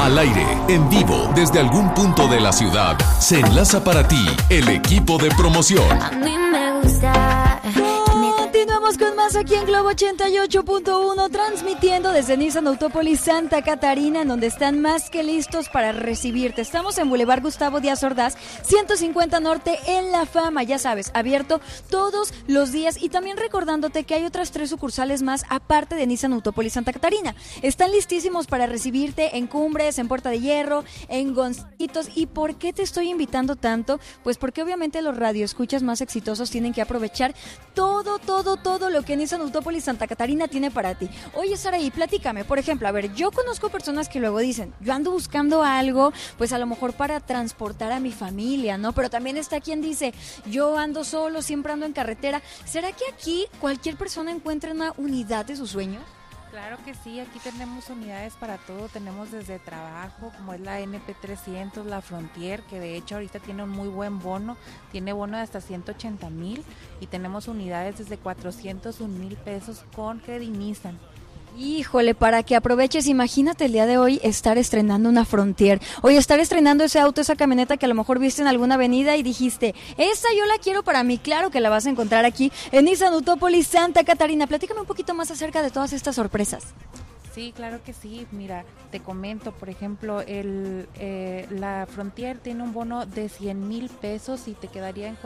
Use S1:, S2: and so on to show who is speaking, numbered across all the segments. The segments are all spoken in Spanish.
S1: Al aire, en vivo, desde algún punto de la ciudad, se enlaza para ti el equipo de promoción.
S2: A mí me gusta.
S3: Continuamos con más aquí en Globo 88.1, transmitiendo desde Nissan Autópolis Santa Catarina, en donde están más que listos para recibirte. Estamos en Boulevard Gustavo Díaz Ordaz, 150 Norte, en La Fama, ya sabes, abierto todos los días. Y también recordándote que hay otras 3 sucursales más aparte de Nissan Autópolis Santa Catarina. Están listísimos para recibirte en Cumbres, en Puerta de Hierro, en Goncitos. ¿Y por qué te estoy invitando tanto? Pues porque obviamente los radioescuchas más exitosos tienen que aprovechar todo lo que Nissan Autópolis Santa Catarina tiene para ti. Oye, Saraí, platícame, por ejemplo, a ver, yo conozco personas que luego dicen, yo ando buscando algo, pues a lo mejor para transportar a mi familia, ¿no? Pero también está quien dice, yo ando solo, siempre ando en carretera. ¿Será que aquí cualquier persona encuentra una unidad de sus sueños?
S4: Claro que sí, aquí tenemos unidades para todo, tenemos desde trabajo, como es la NP300, la Frontier, que de hecho ahorita tiene un muy buen bono, tiene bono de hasta 180,000 y tenemos unidades desde 401,000 pesos con Credit Nissan.
S3: Híjole, para que aproveches, imagínate el día de hoy estar estrenando una Frontier. Oye, estar estrenando ese auto, esa camioneta que a lo mejor viste en alguna avenida y dijiste, esa yo la quiero para mí. Claro que la vas a encontrar aquí en Nissan Autópolis Santa Catarina. Platícame un poquito más acerca de todas estas sorpresas.
S4: Sí, claro que sí. Mira, te comento, por ejemplo, la Frontier tiene un bono de 100,000 pesos y te quedaría en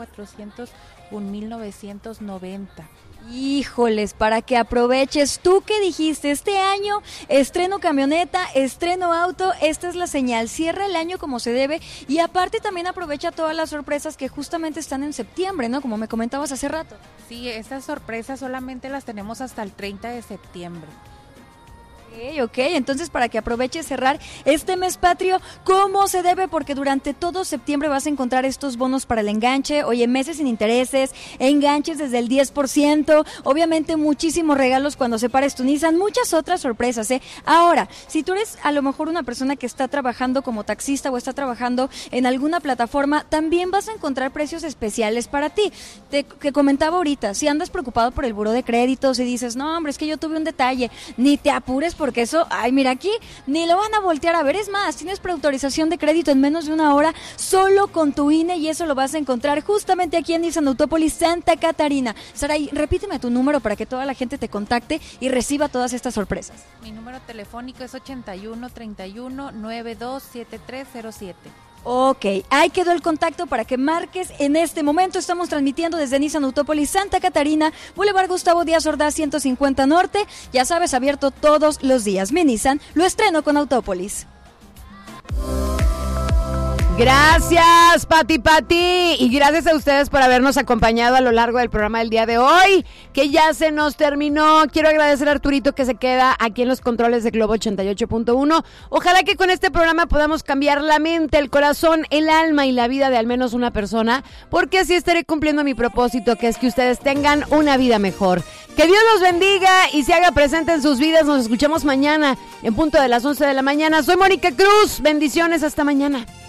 S4: 401,990.
S3: Híjoles, para que aproveches. Tú que dijiste, este año estreno camioneta, estreno auto, esta es la señal. Cierra el año como se debe y aparte también aprovecha todas las sorpresas que justamente están en septiembre, ¿no? Como me comentabas hace rato.
S4: Sí, estas sorpresas solamente las tenemos hasta el 30 de septiembre.
S3: Ok, entonces para que aproveches cerrar este mes patrio como se debe, porque durante todo septiembre vas a encontrar estos bonos para el enganche, oye, meses sin intereses, enganches desde el 10%, obviamente muchísimos regalos cuando separes tu Nissan, muchas otras sorpresas, ¿eh? Ahora, si tú eres a lo mejor una persona que está trabajando como taxista o está trabajando en alguna plataforma, también vas a encontrar precios especiales para ti. Te comentaba ahorita, si andas preocupado por el buró de créditos y dices, no hombre, es que yo tuve un detalle, ni te apures porque eso, ay, mira aquí, ni lo van a voltear a ver. Es más, tienes preautorización de crédito en menos de una hora solo con tu INE y eso lo vas a encontrar justamente aquí en Nissan Autópolis Santa Catarina. Saray, repíteme tu número para que toda la gente te contacte y reciba todas estas sorpresas.
S4: Mi número telefónico es 8131-927307.
S3: Ok, ahí quedó el contacto para que marques en este momento. Estamos transmitiendo desde Nissan Autópolis Santa Catarina, Boulevard Gustavo Díaz Ordaz 150 Norte. Ya sabes, abierto todos los días. Mi Nissan lo estreno con Autópolis.
S5: Gracias, Pati. Y gracias a ustedes por habernos acompañado a lo largo del programa del día de hoy, que ya se nos terminó. Quiero agradecer a Arturito que se queda aquí en los controles de Globo 88.1. Ojalá que con este programa podamos cambiar la mente, el corazón, el alma y la vida de al menos una persona, porque así estaré cumpliendo mi propósito, que es que ustedes tengan una vida mejor. Que Dios los bendiga y se haga presente en sus vidas. Nos escuchamos mañana en punto de las 11 de la mañana. Soy Mónica Cruz. Bendiciones. Hasta mañana.